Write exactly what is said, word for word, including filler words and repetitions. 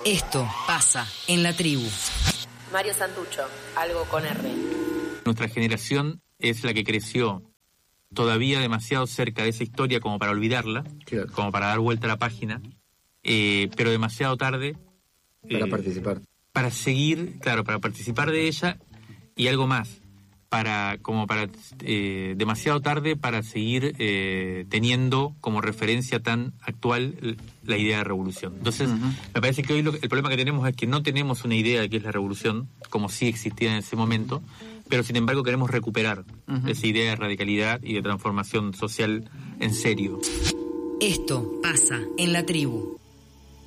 Esto pasa en la tribu. Mario Santucho, algo con R. Nuestra generación es la que creció todavía demasiado cerca de esa historia como para olvidarla, Claro. como para dar vuelta a la página, eh, pero demasiado tarde Para eh, participar. para seguir, claro, para participar de ella, y algo más, para como para eh, demasiado tarde para seguir eh, teniendo como referencia tan actual la idea de revolución. Entonces, uh-huh. me parece que hoy lo, el problema que tenemos es que no tenemos una idea de qué es la revolución, como sí existía en ese momento, pero sin embargo queremos recuperar uh-huh. esa idea de radicalidad y de transformación social en serio. Esto pasa en la tribu.